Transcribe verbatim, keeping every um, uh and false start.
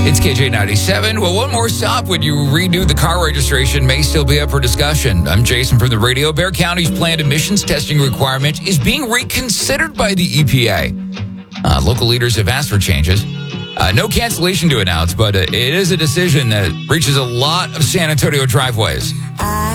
It's K J ninety-seven. Well, one more stop when you redo the car registration may still be up for discussion. I'm Jason from the radio. Bexar County's planned emissions testing requirement is being reconsidered by the E P A. Uh, local leaders have asked for changes. Uh, no cancellation to announce, but uh, it is a decision that reaches a lot of San Antonio driveways. I